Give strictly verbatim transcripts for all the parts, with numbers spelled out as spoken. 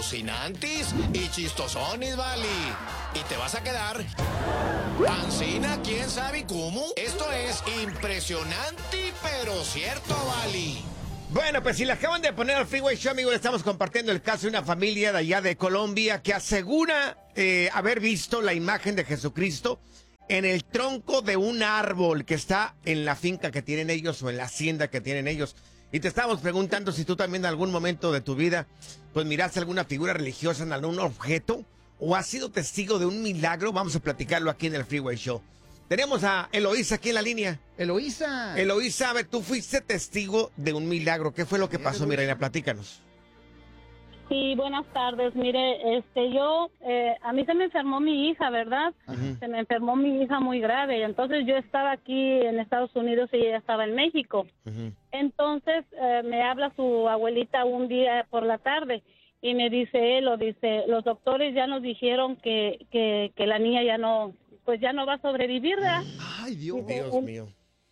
alucinantes y chistosones, vale. Y te vas a quedar pancina, quién sabe cómo. Esto es impresionante, pero cierto, vale. Bueno, pues si le acaban de poner al Freeway Show, amigo, le estamos compartiendo el caso de una familia de allá de Colombia que asegura eh, haber visto la imagen de Jesucristo en el tronco de un árbol que está en la finca que tienen ellos o en la hacienda que tienen ellos. Y te estábamos preguntando si tú también en algún momento de tu vida pues miraste alguna figura religiosa en algún objeto o has sido testigo de un milagro. Vamos a platicarlo aquí en el Freeway Show. Tenemos a Eloísa aquí en la línea. Eloísa. Eloísa, a ver, tú fuiste testigo de un milagro. ¿Qué fue lo que pasó, mi reina? Platícanos. Sí, buenas tardes. Mire, este, yo, eh, a mí se me enfermó mi hija, ¿verdad? Uh-huh. Se me enfermó mi hija muy grave. Entonces yo estaba aquí en Estados Unidos y ella estaba en México. Uh-huh. Entonces eh, me habla su abuelita un día por la tarde y me dice él, o dice, los doctores ya nos dijeron que, que, que la niña ya no, pues ya no va a sobrevivir, ¿verdad? Ay, Dios, Dice, Dios él, mío.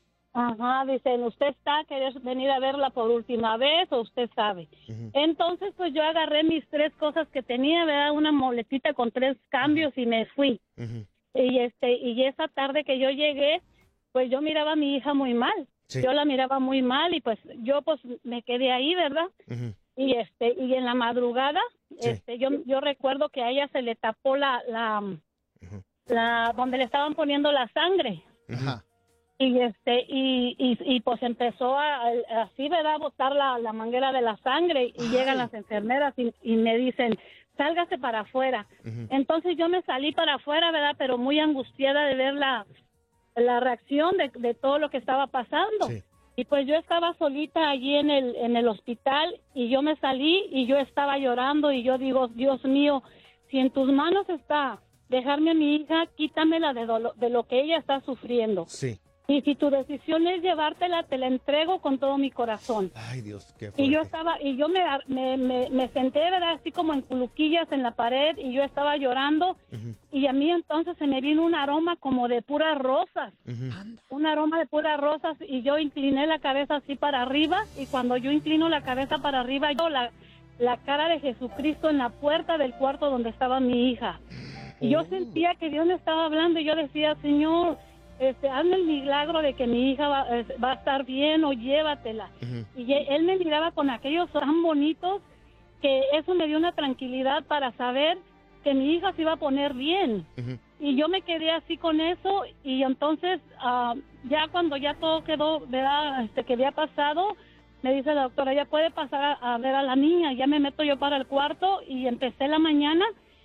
Ajá, dicen, ¿usted está? ¿Querés venir a verla por última vez o usted sabe? Uh-huh. Entonces, pues yo agarré mis tres cosas que tenía, ¿verdad? Una moletita con tres cambios y me fui. Uh-huh. Y este y esa tarde que yo llegué, pues yo miraba a mi hija muy mal. Sí. Yo la miraba muy mal y pues yo pues me quedé ahí, ¿verdad? Uh-huh. Y este y en la madrugada, Sí. este yo yo recuerdo que a ella se le tapó la la, Uh-huh. la donde le estaban poniendo la sangre. Ajá. Y este y, y, y pues empezó a, a así, ¿verdad? A botar la, la manguera de la sangre y Ay. llegan las enfermeras y, y me dicen, sálgase para afuera. Uh-huh. Entonces yo me salí para afuera, ¿verdad? Pero muy angustiada de ver la, la reacción de, de todo lo que estaba pasando. Sí. Y pues yo estaba solita allí en el, en el hospital y yo me salí y yo estaba llorando y yo digo, Dios mío, si en tus manos está dejarme a mi hija, quítamela de, dolo- de lo que ella está sufriendo. Sí. Y si tu decisión es llevártela, te la entrego con todo mi corazón. Ay, Dios, qué fuerte. Y yo estaba, y yo me, me, me, me senté, ¿verdad? Así como en culuquillas en la pared y yo estaba llorando. Uh-huh. Y a mí entonces se me vino un aroma como de puras rosas. Uh-huh. Un aroma de puras rosas y yo incliné la cabeza así para arriba y cuando yo inclino la cabeza para arriba, yo la, la cara de Jesucristo en la puerta del cuarto donde estaba mi hija. Y yo sentía que Dios me estaba hablando y yo decía, Señor, este, hazme el milagro de que mi hija va, eh, va a estar bien o llévatela. Uh-huh. Y ye- él me miraba con aquellos ojos tan bonitos que eso me dio una tranquilidad para saber que mi hija se iba a poner bien. Uh-huh. Y yo me quedé así con eso y entonces ah, ya cuando ya todo quedó, ¿verdad? Este, que había pasado, me dice la doctora, ya puede pasar a, a ver a la niña. Ya me meto yo para el cuarto y empecé la mañana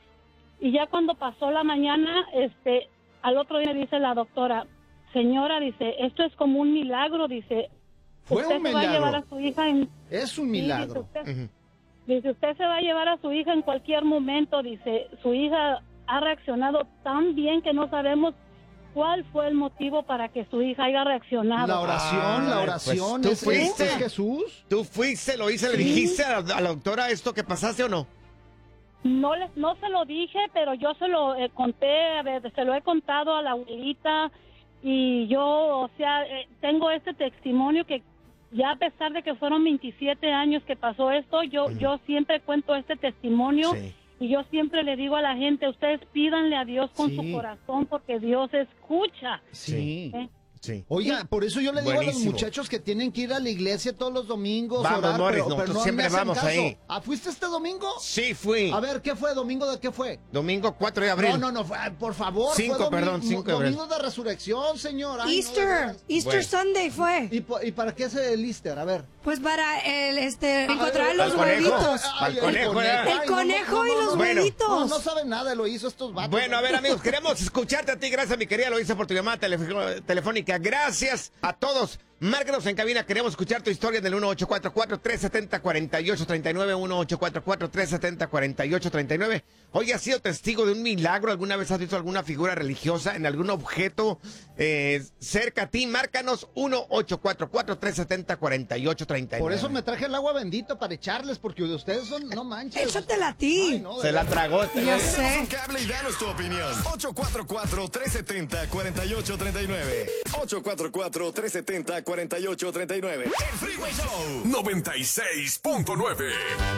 y ya cuando pasó la mañana, este... al otro día dice la doctora, señora, dice, esto es como un milagro, dice, Fue usted un se va a milagro. llevar a su hija en... Es un Sí, milagro. dice, usted, Uh-huh. dice, usted se va a llevar a su hija en cualquier momento, dice, su hija ha reaccionado tan bien que no sabemos cuál fue el motivo para que su hija haya reaccionado. La oración, Ah, la pues, oración. tú ¿Es, fuiste. es Jesús? ¿Tú fuiste, Eloísa, le Sí. dijiste a la, a la doctora esto que pasaste o no? No les, no se lo dije, pero yo se lo eh, conté, a ver, se lo he contado a la abuelita y yo, o sea, eh, tengo este testimonio que ya a pesar de que fueron veintisiete años que pasó esto, yo, Ujú. yo siempre cuento este testimonio Sí. y yo siempre le digo a la gente, ustedes pídanle a Dios con Sí. su corazón porque Dios escucha. Sí. ¿eh? Sí. Oiga, por eso yo le digo a los Buenísimo. muchachos que tienen que ir a la iglesia todos los domingos. Vamos, orar, Morris, pero, pero nosotros no siempre me hacen vamos caso. ahí. ¿Ah, fuiste este domingo? Sí, fui. A ver, ¿qué fue? ¿Domingo de qué fue? Domingo cuatro de abril. No, no, no, fue- ah, por favor. Cinco, fue domi- perdón, cinco de abril. Domingo de resurrección, señor. Ay, no, de Easter, veras. Easter Bueno. Sunday fue. ¿Y, po- ¿Y para qué es el Easter? A ver. Pues para el, este, encontrar Ay, los ¿al conejo? huevitos. Al conejo, ¿eh? El Ay, no, conejo no, no, y no, los no. Bueno. huevitos. No, no saben nada, lo hizo estos vatos. Bueno, a ver, amigos, queremos escucharte a ti. Gracias, mi querida Eloísa, por tu llamada telef- telefónica. Gracias a todos. Márcanos en cabina. Queremos escuchar tu historia en el uno ocho cuatro cuatro, tres siete cero, cuatro ocho tres nueve. uno ocho cuatro cuatro, tres siete cero, cuatro ocho tres nueve. Hoy has sido testigo de un milagro. ¿Alguna vez has visto alguna figura religiosa en algún objeto eh, cerca a ti? Márcanos uno ocho cuatro cuatro, tres siete cero, cuatro ocho tres nueve. Por eso me traje el agua bendito para echarles, porque ustedes son, no manches. Échatela a ti. Ay, no, de Se la verdad. tragó. este Ya güey. sé. Tenemos un cable y danos tu opinión. ocho cuatro cuatro, tres siete cero, cuatro ocho tres nueve. ocho cuatro cuatro, tres siete cero, cuatro ocho tres nueve. El Freeway Show. noventa y seis punto nueve.